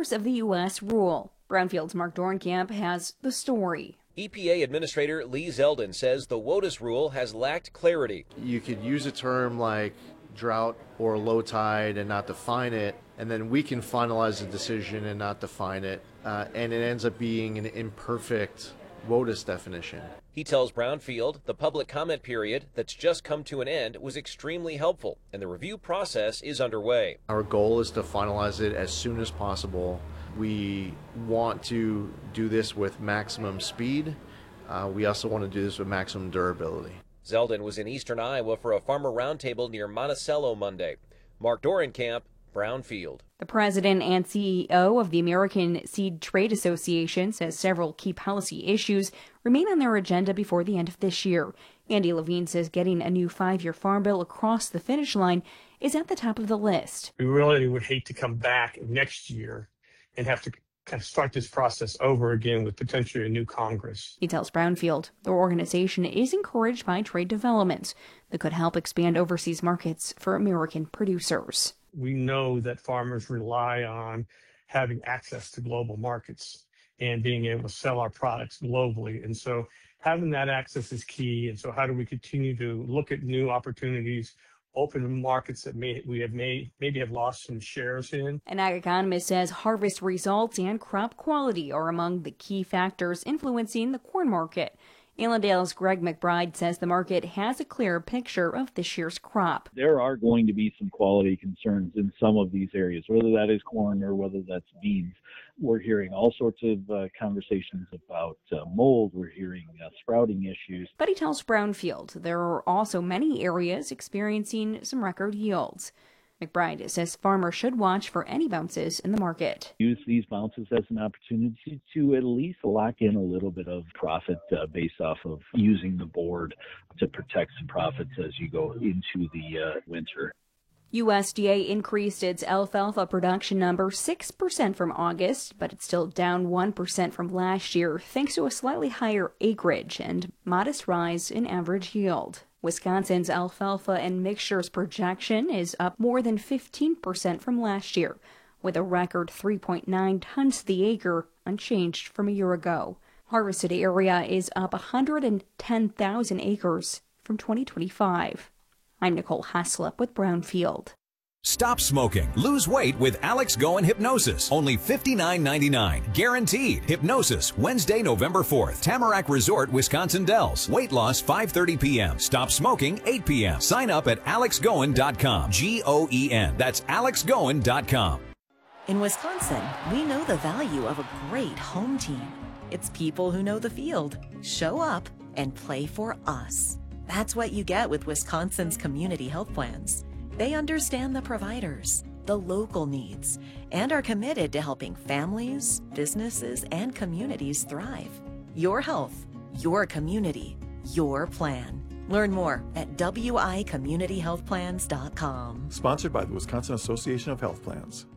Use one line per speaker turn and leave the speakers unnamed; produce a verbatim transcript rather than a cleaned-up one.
Farmers of the U S rule. Brownfield's Mark Dorenkamp has the story.
E P A Administrator Lee Zeldin says the WOTUS rule has lacked clarity.
You could use a term like drought or low tide and not define it, and then we can finalize the decision and not define it, uh, and it ends up being an imperfect WOTUS definition.
He tells Brownfield the public comment period that's just come to an end was extremely helpful, and the review process is underway.
Our goal is to finalize it as soon as possible. We want to do this with maximum speed. Uh, we also want to do this with maximum durability.
Zeldin was in eastern Iowa for a farmer roundtable near Monticello Monday. Mark Dorenkamp, Brownfield.
The president and C E O of the American Seed Trade Association says several key policy issues remain on their agenda before the end of this year. Andy Levine says getting a new five-year farm bill across the finish line is at the top of the list.
We really would hate to come back next year and have to kind of start this process over again with potentially a new Congress.
He tells Brownfield the organization is encouraged by trade developments that could help expand overseas markets for American producers.
We know that farmers rely on having access to global markets and being able to sell our products globally. And so having that access is key. And so how do we continue to look at new opportunities, open markets that may, we have made, maybe have lost some shares in?
An ag economist says harvest results and crop quality are among the key factors influencing the corn market. Allendale's Greg McBride says the market has a clear picture of this year's crop.
There are going to be some quality concerns in some of these areas, whether that is corn or whether that's beans. We're hearing all sorts of uh, conversations about uh, mold. We're hearing uh, sprouting issues.
But he tells Brownfield there are also many areas experiencing some record yields. McBride says farmers should watch for any bounces in the market.
Use these bounces as an opportunity to at least lock in a little bit of profit uh, based off of using the board to protect some profits as you go into the uh, winter.
U S D A increased its alfalfa production number six percent from August, but it's still down one percent from last year thanks to a slightly higher acreage and modest rise in average yield. Wisconsin's alfalfa and mixtures projection is up more than fifteen percent from last year, with a record three point nine tons to the acre, unchanged from a year ago. Harvested area is up one hundred ten thousand acres from twenty twenty-five. I'm Nicole Haslip with Brownfield.
Stop smoking. Lose weight with Alex Goen Hypnosis. Only fifty-nine ninety-nine. Guaranteed. Hypnosis. Wednesday, November fourth. Tamarack Resort, Wisconsin Dells. Weight loss five thirty p.m. Stop smoking eight p.m. Sign up at alex goen dot com. G O E N. That's alex goen dot com.
In Wisconsin, we know the value of a great home team. It's people who know the field, show up, and play for us. That's what you get with Wisconsin's community health plans. They understand the providers, the local needs, and are committed to helping families, businesses, and communities thrive. Your health, your community, your plan. Learn more at w i community health plans dot com.
Sponsored by the Wisconsin Association of Health Plans.